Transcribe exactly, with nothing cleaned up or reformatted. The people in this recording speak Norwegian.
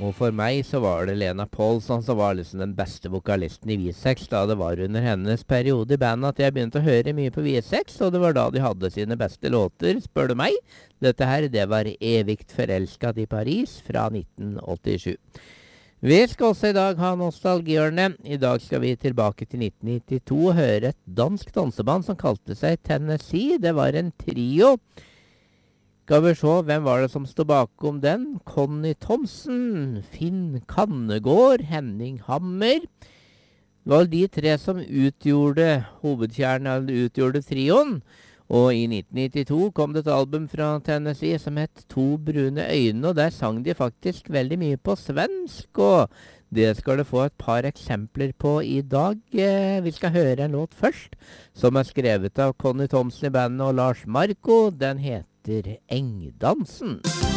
Og for meg så var det Lena Paulson som var liksom den beste vokalisten i V seks, da det var under hennes periode i bandet at jeg begynte å høre mye på V seks, og det var da de hadde sine beste låter, spør du meg. Dette her, det var Evigt forelsket i Paris fra nitten åttisju. Vi skal også i dag ha nostalgihjørne. I dag skal vi tilbake til nitten nittito og høre et dansk danseband som kalte seg Tennessee. Det var en trio. Skal vi se, hvem var det som stod bakom den? Conny Thomsen, Finn Kannegård, Henning Hammer. Det var de tre som utgjorde hovedkjernen, eller utgjorde trioen. Og i nitten nittito kom det et album fra Tennessee som het To brune øyne, og der sang de faktisk veldig mye på svensk, og det skal du få et par eksempler på i dag. Vi skal høre en låt først, som er skrevet av Conny Thomsen i bandet og Lars Marco. Den heter Engdansen.